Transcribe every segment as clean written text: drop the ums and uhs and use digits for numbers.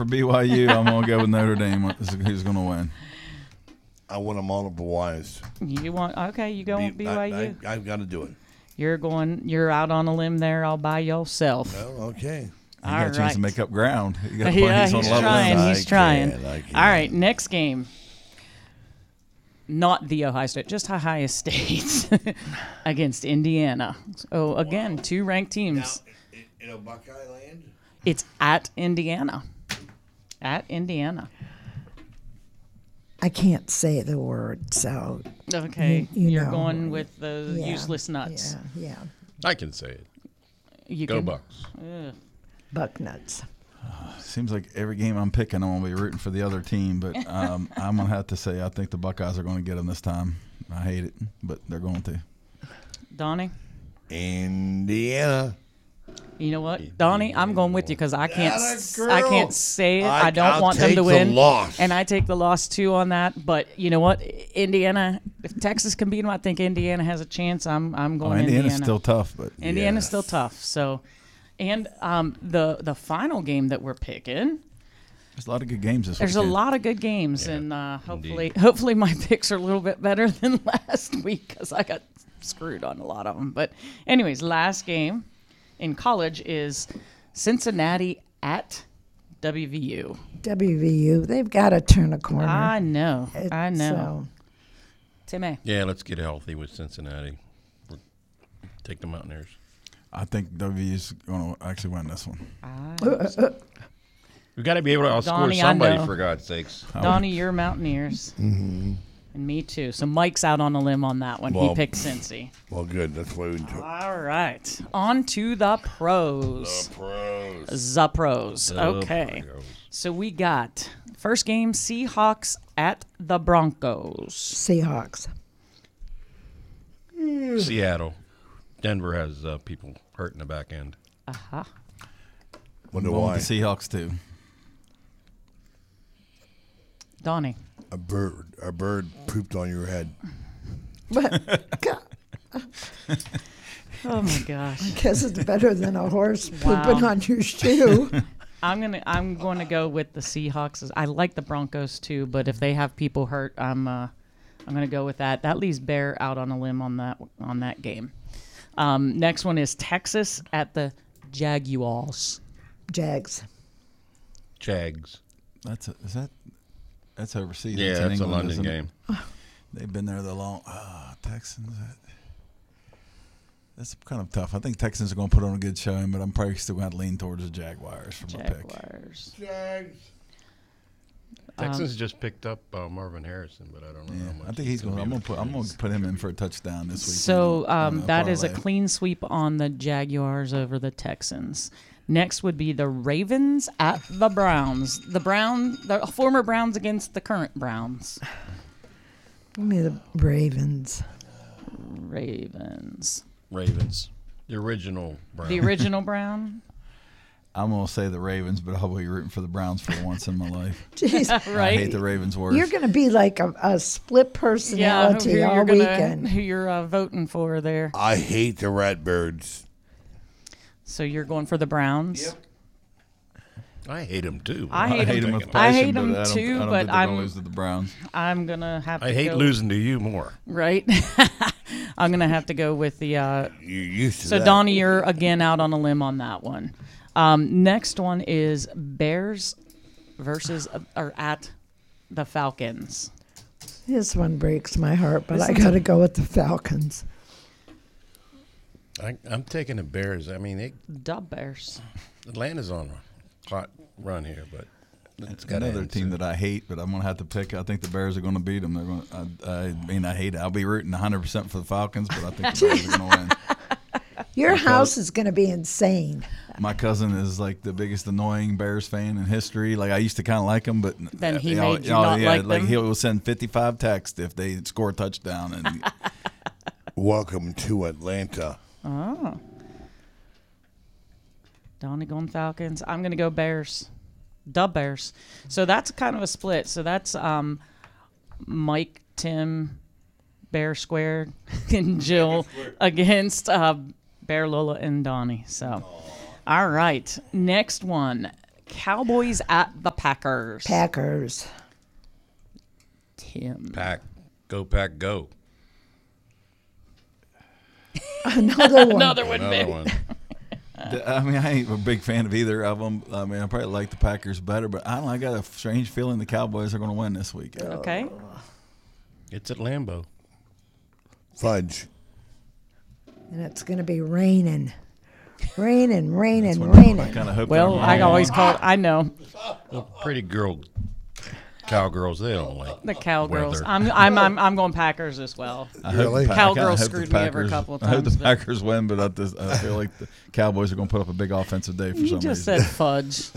for BYU. I'm going to go with Notre Dame. Who's going to win? I want them all the Wise. You want? Okay, you go with BYU. I've got to do it. You're out on a limb there all by yourself. Well, okay. He got a chance to make up ground. Yeah, he's trying. He's trying. All right, next game. Not the Ohio State, just Ohio State against Indiana. So again, two ranked teams. Now, in a Buckeye land? It's at Indiana. At Indiana. I can't say the word, so. Okay, you're going with the useless nuts. Yeah. I can say it. You Go can, Bucks. Buck nuts. Seems like every game I'm picking, I'm going to be rooting for the other team. But I'm going to have to say I think the Buckeyes are going to get them this time. I hate it, but they're going to. Donnie? Indiana. You know what, Donnie? I'm going with you because I can't say it. I don't I'll want them take to the win, loss. and I take the loss too on that. But you know what, Indiana. If Texas can beat them, I think Indiana has a chance. I'm going Indiana. Indiana's still tough, but Indiana's still tough. So, and the final game that we're picking. There's a lot of good games this week. There's a lot of good games, and hopefully my picks are a little bit better than last week because I got screwed on a lot of them. But anyways, last game in college is Cincinnati at WVU. WVU, they've got to turn a corner. I know. So. Timmy. Yeah, let's get healthy with Cincinnati. Take the Mountaineers. I think WVU's going to actually win this one. We've got to be able to outscore Donnie, somebody, for God's sakes. Donnie, you're Mountaineers. Mm-hmm. And me too. So Mike's out on a limb on that one. Well, he picked Cincy. Well, good. That's why we took. All right. On to the pros. The pros. Okay. So we got first game, Seahawks at the Broncos. Seahawks. Seattle. Denver has people hurt in the back end. Uh-huh. Wonder Going why. with the Seahawks, too. Donnie. A bird pooped on your head. Oh, my gosh. I guess it's better than a horse pooping on your shoe. I'm going to go with the Seahawks. I like the Broncos too, but if they have people hurt, I'm going to go with that. That leaves Bear out on a limb on that game. Next one is Texas at the Jaguars. Jags. That's overseas. Yeah, that's it's a England, London game. They've been there the long. Texans. That's kind of tough. I think Texans are going to put on a good showing, but I'm probably still going to lean towards the Jaguars for my pick. Jags. Texans just picked up Marvin Harrison, but I don't know how much. I think he's going. I'm going to put him in for a touchdown this week. So that is a clean sweep on the Jaguars over the Texans. Next would be the Ravens at the Browns. The former Browns against the current Browns. Give me the Ravens. Ravens. The original Brown. The original Brown? I'm going to say the Ravens, but I'll be rooting for the Browns for once in my life. Jeez. Right? I hate the Ravens worse. You're going to be like a split personality all weekend. Who you're voting for there. I hate the Ratbirds. So you're going for the Browns? Yep. I hate them too. I hate them with passion, I hate them but too, I don't but think they're going to lose to the Browns. I'm going to have to I hate losing to you more. Right? I'm going to have to go with the You're used to So that. Donnie, you're again out on a limb on that one. Next one is Bears versus or at the Falcons. This one breaks my heart, but I got to go with the Falcons. I'm taking the Bears. I mean, The Bears. Atlanta's on a hot run here, but it's got another team that I hate, but I'm going to have to pick. I think the Bears are going to beat them. They're going. I hate it. I'll be rooting 100% for the Falcons, but I think the Bears are going to win. Your house is going to be insane. My cousin is like the biggest annoying Bears fan in history. Like I used to kind of like him, but then he made you not like them. He will send 55 texts if they score a touchdown. And Welcome to Atlanta. Oh. Donnie going Falcons. I'm going to go Bears. The Bears. So that's kind of a split. So that's Mike, Tim, Bear Squared, and Jill against Bear, Lola, and Donnie. So, all right. Next one. Cowboys at the Packers. Packers. Tim. Pack. Go, Pack, go. Another one. Another one, Another baby. one. I mean, I ain't a big fan of either of them. I mean, I probably like the Packers better, but I don't know. I got a strange feeling the Cowboys are going to win this weekend. Okay. It's at Lambeau. Fudge. And it's going to be raining. Raining, raining, I raining. kind of hope. Well, they're I wrong. always call it, I know, Well, pretty cowgirls, they don't like the Cowgirls. weather. I'm going Packers as well. I hope Really? the I kinda Cowgirls hope the screwed me over a Packers- couple of I hope times, the but- Packers win, but I feel like the Cowboys are going to put up a big offensive day for You some just reason. said fudge.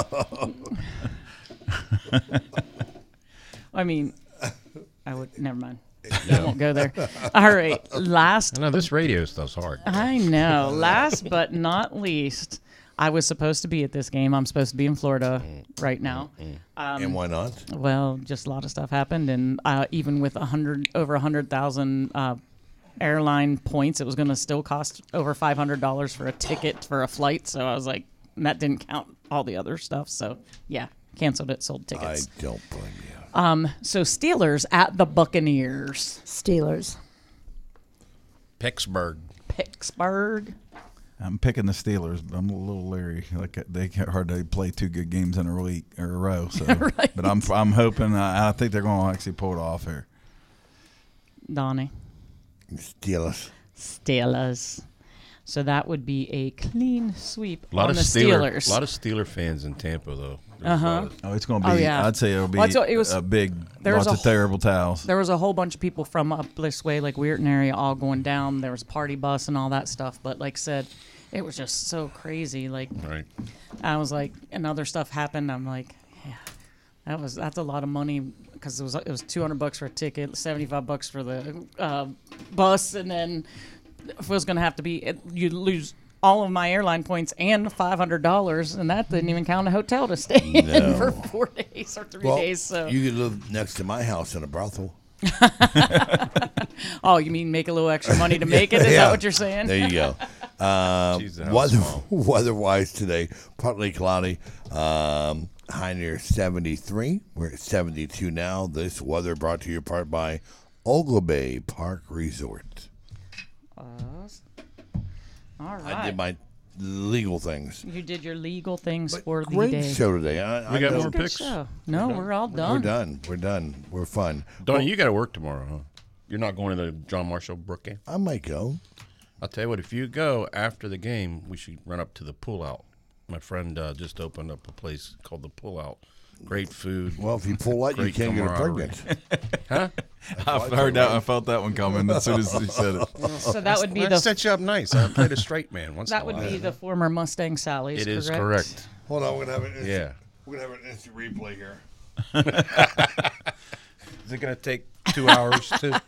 I mean, I would. Never mind. I won't go there. All right. Last I know this radio stuff's hard. I know. Last but not least, I was supposed to be at this game. I'm supposed to be in Florida right now. And why not? Well, just a lot of stuff happened, and even with over 100,000 airline points, it was going to still cost over $500 for a ticket for a flight. So I was like, and that didn't count all the other stuff. So yeah, canceled it, sold I tickets. don't blame you. So Steelers at the Buccaneers. Steelers. Pittsburgh. Pittsburgh. I'm picking the Steelers, but I'm a little leery. Like they can't hardly play two good games in a week or a row. So, Right. but I'm hoping. I think they're going to actually pull it off here. Donnie. Steelers. Steelers. So that would be a clean sweep A lot on of the Steeler, Steelers. a lot of Steeler fans in Tampa though. There's a lot of- Oh, it's going to be. Oh, yeah. I'd say it'll be Well, it was- a big. there was Lots a of terrible towels. There was a whole bunch of people from up this way, like Weirton area, all going down. There was a party bus and all that stuff. But like I said, it was just so crazy. Like Right. I was like, and other stuff happened. I'm like, yeah, that's a lot of money because it was $200 for a ticket, $75 for the bus, and then if it was going to have to be, you'd lose all of my airline points and $500, and that didn't even count a hotel to stay in for 4 days or 3 Well, days. So, you could live next to my house in a brothel. oh, you mean make a little extra money to make it? Is Yeah. that what you're saying? There you go. Jeez, the house is small. Weather-wise today, partly cloudy. High near 73. We're at 72 now. This weather brought to you in part by Ogle Bay Park Resort. All right. I did my legal things. You did your legal things for the Great day. show today. We got know- more Good picks. show. No, we're all done. We're done. We're done. We're fun. Donnie, you got to work tomorrow, huh? You're not going to the John Marshall Brook game? I might go. I'll tell you what, if you go after the game, we should run up to the Pull Out. My friend just opened up a place called the Pull Out. Great food. Well, if you pull out, you Great can't get camaraderie. pregnant. Huh? I've heard that. I felt that one coming as soon as he said it. So that would be That the set you up nice. I played a straight man once that in a would while. be the former Mustang Sally's. It is correct. Hold on, we're gonna have an instant, Yeah. we're gonna have an instant replay here. Is it going to take 2 hours to?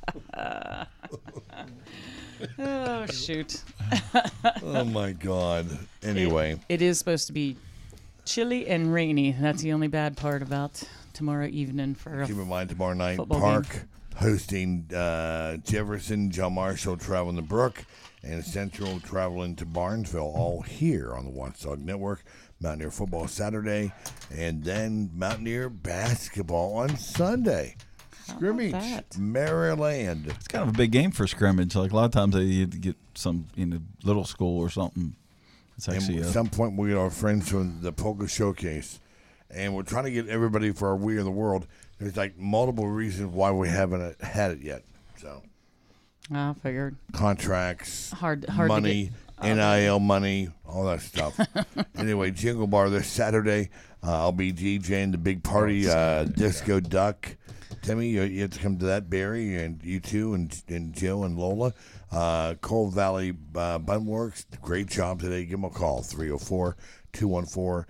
Oh shoot! Oh my God. Anyway, It is supposed to be chilly and rainy. That's the only bad part about tomorrow evening for a keep in mind tomorrow night, football Park game. hosting Jefferson, John Marshall traveling to Brook, and Central traveling to Barnesville, all here on the Watchdog Network. Mountaineer football Saturday, and then Mountaineer basketball on Sunday. Scrimmage, that? Maryland. It's kind of a big game for scrimmage. Like a lot of times they get some little school or something. It's actually And at some point, we get our friends from the Polka Showcase, and we're trying to get everybody for our We Are the World. There's like multiple reasons why we haven't had it yet. So I figured contracts, hard money, to get. NIL money, all that stuff. Anyway, Jingle Bar this Saturday. I'll be DJing the big party, Disco Duck. Timmy, you have to come to that. Barry and you two and Joe and Lola. Coal Valley Bunworks, great job today. Give them a call, 304-214-1414.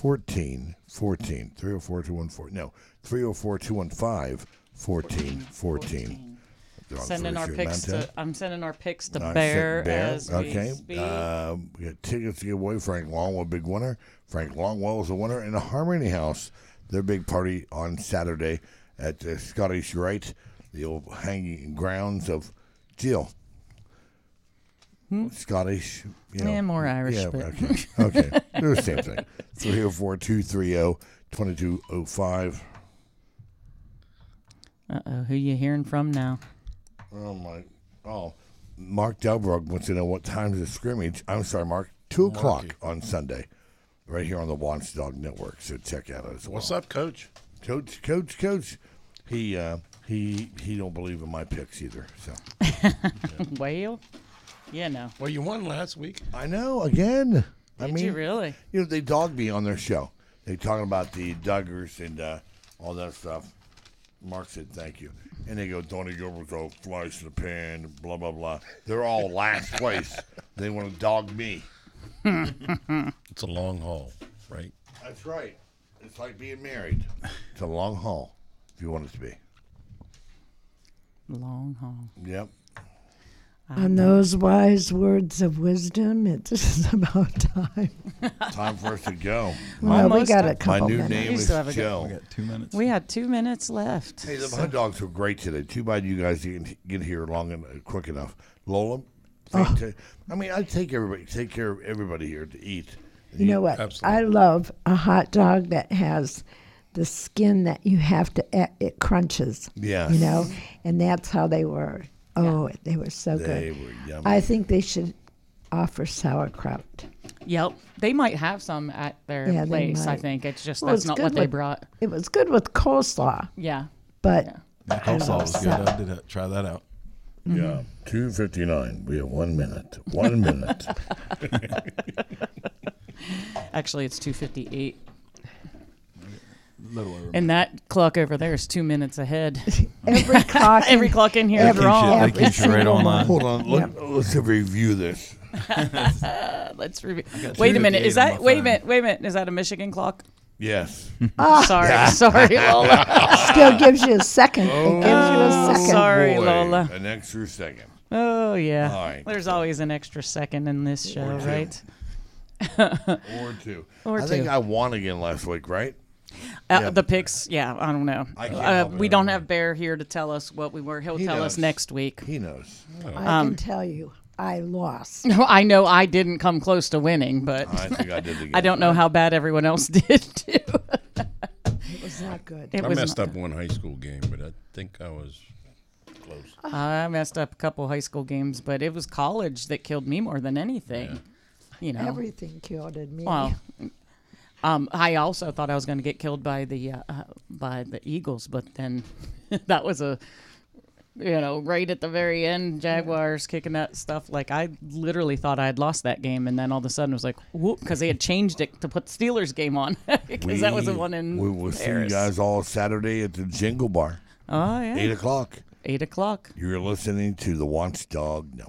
304-214. No, 304-215-1414. I'm sending our picks to All right, Bear, Bear. as Okay. we speak. We got tickets to give away. Frank Longwell, big winner. Frank Longwell is a winner. And the Harmony House, their big party on Saturday at the Scottish Rite, the old hanging grounds of Jill. Scottish. You know. Yeah, more Irish. Yeah, but okay. They're the same thing. 304-230-2205. Who you hearing from now? Mark Delbrug wants to know what time is the scrimmage. I'm sorry, Mark. 2 o'clock on Sunday, right here on the Watchdog Network. So check out it as well. What's up, Coach? Coach. He don't believe in my picks either. So. Well, Well, you won last week. I know. Again. Did you really? You know, they dogged me on their show. They talking about the Duggars and all that stuff. Mark said thank you. And they go, Donnie Gilbert's all flies in the pan, blah, blah, blah. They're all last place. They want to dog me. It's a long haul, right? That's right. It's like being married. It's a long haul, if you want it to be. Long haul. Yep. On those wise words of wisdom, it's about time. Time for us to go. Well, we Almost got a time. My couple new minutes. name We is still have a good- Joe. We got 2 minutes. We had 2 minutes left. Hey, the hot dogs were great today. Too bad you guys didn't get here long and quick enough. Lola, I take care of everybody here to eat. You know what? Absolutely. I love a hot dog that has the skin that you have to, it crunches. Yes. You know, and that's how they were. Oh, they were so They good. were yummy. I think they should offer sauerkraut. Yep. They might have some at their Yeah, they place, I might. think. It's just Well, that's it's not good what they with- brought. It was good with coleslaw, Yeah. but Yeah. That coleslaw was good. I did try that out. Yeah, 2:59. We have 1 minute. 1 minute. Actually, it's 2:58. Little over. And that clock over there is 2 minutes ahead. every clock, Every clock in here That is keeps wrong. you, that Every keeps you right single on one. line. Hold on. Let's review this. Let's review. got Wait a minute. 2:58 Is on that? my Wait a phone. minute. Wait a minute. Is that a Michigan clock? Yes. Sorry, Lola. still gives you a second. It gives you a second. Sorry, Boy, Lola. An extra second. Oh yeah. All right. There's always an extra second in this show, Or two. right? Or two. Or I think two. I won again last week, right? Yeah. The picks, yeah, I don't know. I can't help it. We don't have Bear here to tell us what we were. He'll He tell us knows. next week. He knows. I can tell you, I lost. I know I didn't come close to winning, but I think I did again. I don't know how bad everyone else did too. It was not good. It I was messed not- up one high school game, but I think I was close. I messed up a couple high school games, but it was college that killed me more than anything. You know. Everything killed me. Well, I also thought I was going to get killed by the Eagles, but then that was right at the very end, Jaguars kicking that stuff. Like I literally thought I had lost that game, and then all of a sudden it was like, whoop, because they had changed it to put the Steelers game on because that was the one in We will see you Paris. guys all Saturday at the Jingle Bar, Oh yeah, 8 o'clock. 8 o'clock. You're listening to the Watchdog Network.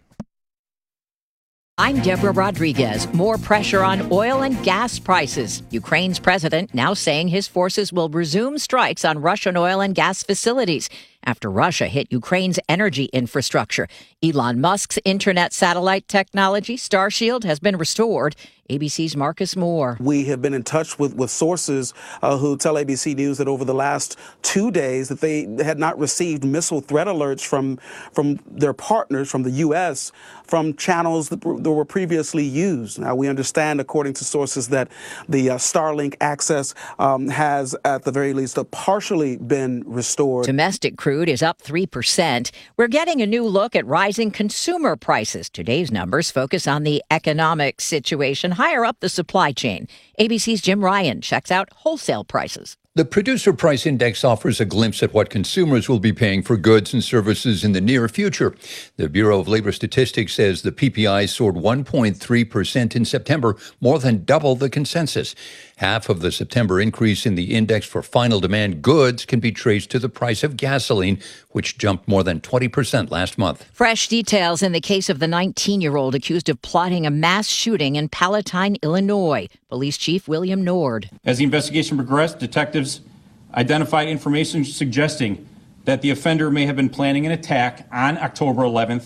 I'm Deborah Rodriguez. More pressure on oil and gas prices. Ukraine's president now saying his forces will resume strikes on Russian oil and gas facilities after Russia hit Ukraine's energy infrastructure. Elon Musk's internet satellite technology, Starshield, has been restored. ABC's Marcus Moore. We have been in touch with sources who tell ABC News that over the last 2 days that they had not received missile threat alerts from their partners, from the U.S., from channels that were previously used. Now, we understand, according to sources, that the Starlink access has, at the very least, partially been restored. Domestic crude is up 3%. We're getting a new look at rising consumer prices. Today's numbers focus on the economic situation higher up the supply chain. ABC's Jim Ryan checks out wholesale prices. The Producer Price Index offers a glimpse at what consumers will be paying for goods and services in the near future. The Bureau of Labor Statistics says the PPI soared 1.3% in September, more than double the consensus. Half of the September increase in the index for final demand goods can be traced to the price of gasoline, which jumped more than 20% last month. Fresh details in the case of the 19-year-old accused of plotting a mass shooting in Palatine, Illinois. Police Chief William Nord. As the investigation progressed, detectives identified information suggesting that the offender may have been planning an attack on October 11th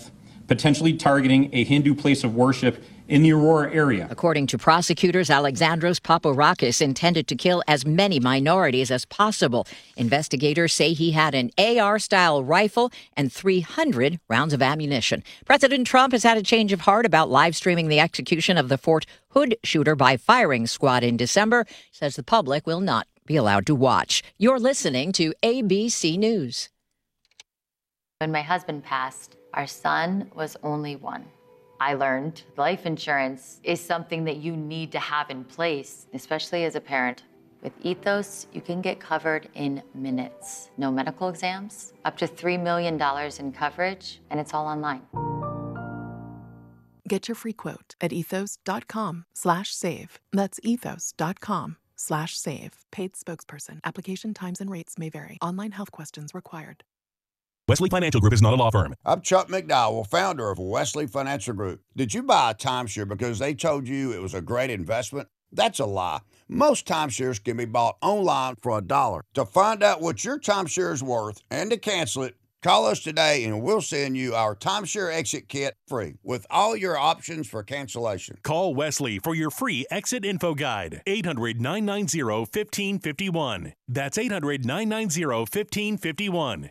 potentially targeting a Hindu place of worship in the Aurora area. According to prosecutors, Alexandros Paparakis intended to kill as many minorities as possible. Investigators say he had an AR-style rifle and 300 rounds of ammunition. President Trump has had a change of heart about live streaming the execution of the Fort Hood shooter by firing squad in December. He says the public will not be allowed to watch. You're listening to ABC News. When my husband passed, our son was only 1. I learned life insurance is something that you need to have in place, especially as a parent. With Ethos, you can get covered in minutes. No medical exams, up to $3 million in coverage, and it's all online. Get your free quote at ethos.com/save. That's ethos.com/save. Paid spokesperson. Application times and rates may vary. Online health questions required. Wesley Financial Group is not a law firm. I'm Chuck McDowell, founder of Wesley Financial Group. Did you buy a timeshare because they told you it was a great investment? That's a lie. Most timeshares can be bought online for $1. To find out what your timeshare is worth and to cancel it, call us today and we'll send you our timeshare exit kit free with all your options for cancellation. Call Wesley for your free exit info guide. 800-990-1551. That's 800-990-1551.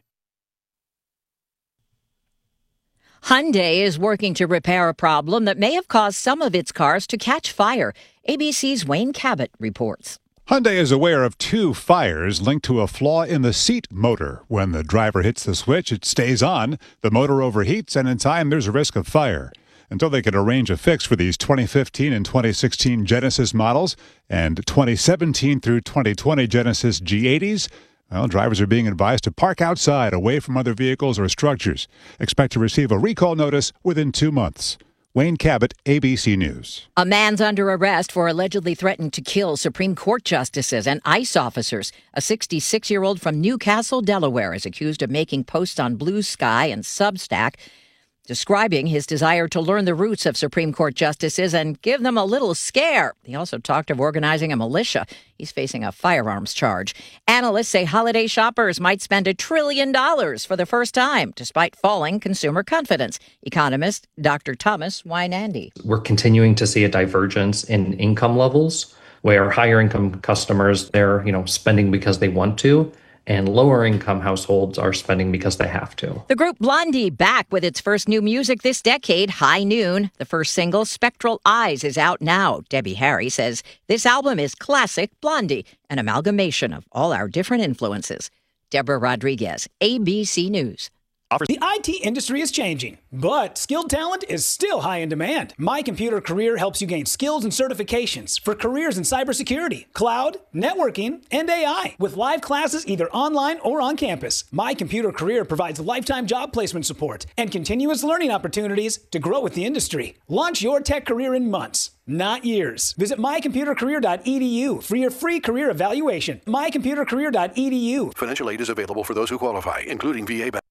Hyundai is working to repair a problem that may have caused some of its cars to catch fire. ABC's Wayne Cabot reports. Hyundai is aware of 2 fires linked to a flaw in the seat motor. When the driver hits the switch, it stays on, the motor overheats, and in time there's a risk of fire. Until they can arrange a fix for these 2015 and 2016 Genesis models and 2017 through 2020 Genesis G80s, well, drivers are being advised to park outside, away from other vehicles or structures. Expect to receive a recall notice within 2 months. Wayne Cabot, ABC News. A man's under arrest for allegedly threatening to kill Supreme Court justices and ICE officers. A 66-year-old from Newcastle, Delaware, is accused of making posts on Blue Sky and Substack describing his desire to learn the roots of Supreme Court justices and give them a little scare. He also talked of organizing a militia. He's facing a firearms charge. Analysts say holiday shoppers might spend $1 trillion for the first time, despite falling consumer confidence. Economist Dr. Thomas Wynandy. We're continuing to see a divergence in income levels, where higher income customers, they're spending because they want to, and lower income households are spending because they have to. The group Blondie back with its first new music this decade, High Noon. The first single, Spectral Eyes, is out now. Debbie Harry says this album is classic Blondie, an amalgamation of all our different influences. Deborah Rodriguez, ABC News. The IT industry is changing, but skilled talent is still high in demand. My Computer Career helps you gain skills and certifications for careers in cybersecurity, cloud, networking, and AI, with live classes either online or on campus. My Computer Career provides lifetime job placement support and continuous learning opportunities to grow with the industry. Launch your tech career in months, not years. Visit mycomputercareer.edu for your free career evaluation. mycomputercareer.edu. Financial aid is available for those who qualify, including VA benefits.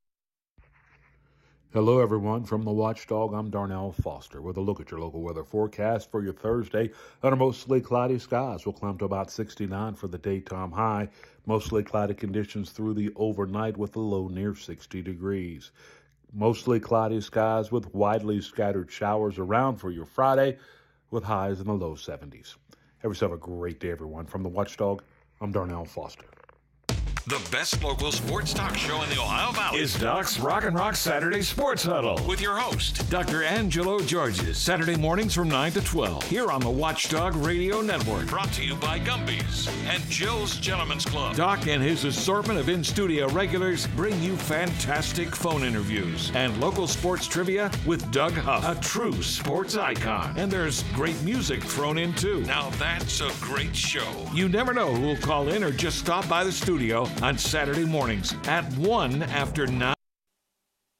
Hello, everyone. From the Watchdog, I'm Darnell Foster with a look at your local weather forecast for your Thursday. Under mostly cloudy skies, we'll climb to about 69 for the daytime high. Mostly cloudy conditions through the overnight with a low near 60 degrees. Mostly cloudy skies with widely scattered showers around for your Friday with highs in the low 70s. Have yourself a great day, everyone. From the Watchdog, I'm Darnell Foster. The best local sports talk show in the Ohio Valley is Doc's Rock and Rock Saturday Sports Huddle with your host, Dr. Angelo Georges, Saturday mornings from 9 to 12 here on the Watchdog Radio Network. Brought to you by Gumby's and Joe's Gentlemen's Club. Doc and his assortment of in-studio regulars bring you fantastic phone interviews and local sports trivia with Doug Huff, a true sports icon. And there's great music thrown in too. Now that's a great show. You never know who will call in or just stop by the studio on Saturday mornings at 1 after 9.